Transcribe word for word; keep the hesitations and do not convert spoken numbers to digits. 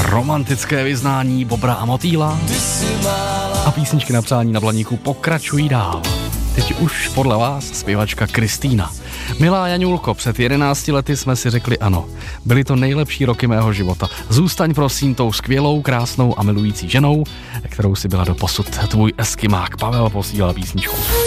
romantické vyznání Bobra a Motýla a písničky na přání na Blaníku pokračují dál. Teď už podle vás zpěvačka Kristýna. Milá Jaňulko, před jedenácti lety jsme si řekli ano. Byly to nejlepší roky mého života. Zůstaň prosím tou skvělou, krásnou a milující ženou, kterou si byla doposud. Tvůj eskimák Pavel posílal písničku.